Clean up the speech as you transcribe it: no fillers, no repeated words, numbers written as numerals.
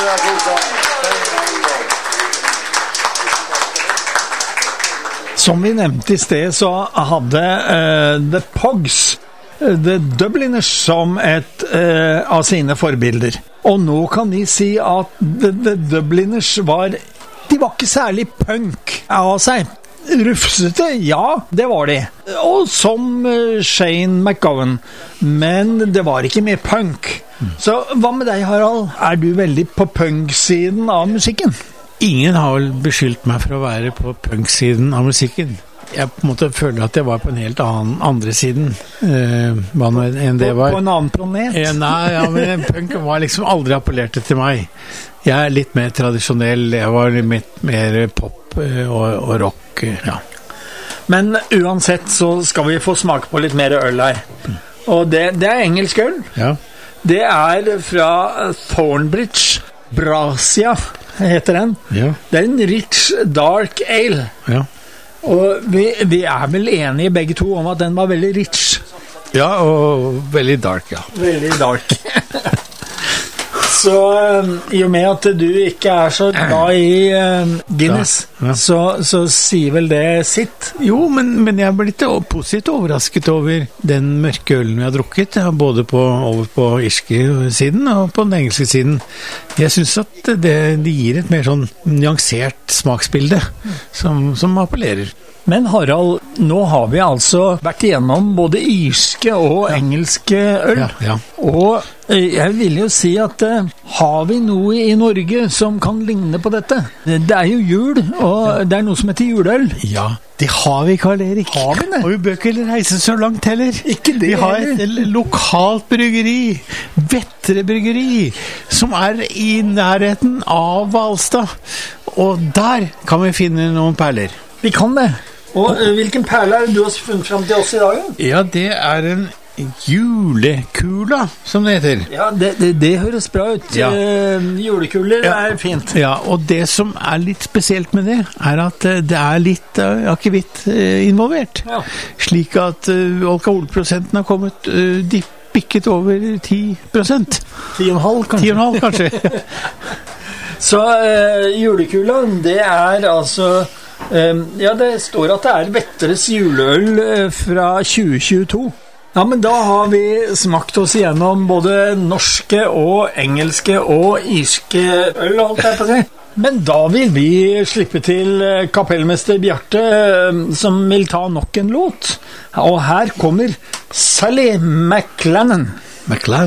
Som vi nevnte I sted, så hadde The Pogs The Dubliners som et av sine forbilder. Og nå kan vi si at The Dubliners var ikke særlig punk av seg. Rufsete, ja, det var de. Og som Shane McGowan. Men det var ikke mer punk. Så hva med deg, Harald? Du veldig på punk-siden av musikken? Ingen har vel beskyldt meg for å være på punk-siden av musikken. Jeg på en måte føler at jeg var på en helt andre siden hva nå enn det var. På en annen planet? Nei, ja, men punk var liksom aldri appellerte til meg. Jeg litt mer tradisjonell, jeg var litt mer pop og rock, ja. Men uansett så skal vi få smake på litt mer øl her. Og det engelsk øl. Ja. Det fra Thornbridge Brasia, heter den. Ja. Det en rich dark ale. Ja. Og vi vel enige begge to om at den var veldig rich. Ja, og veldig dark, ja. Veldig dark. Så I og med at du ikke så glad I Guinness, ja. Så sier vel det sitt? Jo, men jeg ble litt positivt overrasket over den mørke ølen vi har drukket, både over på irske siden og på den engelske siden. Jeg synes at det gir et mer sånn nyansert smaksbilde som appellerer. Men Harald, nå har vi altså vært igjennom både irske og engelske øl. Ja. Og jeg vil jo si at har vi noe I Norge som kan ligne på dette? Det jo jul, og det noe som heter juleøl. Ja, det har vi, Karl Erik. Har vi det? Og vi bør ikke reise så langt heller. Ikke det. Vi har et lokalt bryggeri, Vettre bryggeri, som I nærheten av Hvalstad. Og der kan vi finne noen perler. Vi kan det. Og hvilken perle du har funnet frem til oss I dag? Ja, det en julekula, som det heter. Ja, det høres bra ut. Ja. Julekuler fint. Ja, og det som litt spesielt med det, at det litt akevitt involvert. Ja. Slik at alkoholprosenten har kommet bikket over 10%. 10,5 kanskje. 10,5 kanskje. Så julekula, det altså... ja, det står at det Vettres juleøl fra 2022. Ja, men da har vi smakt oss igjennom både norske og engelske og irske øl, alt på det. Men da vil vi slippe til kapellmester Bjarte, som vil ta nok en låt. Og her kommer Sally McLennan.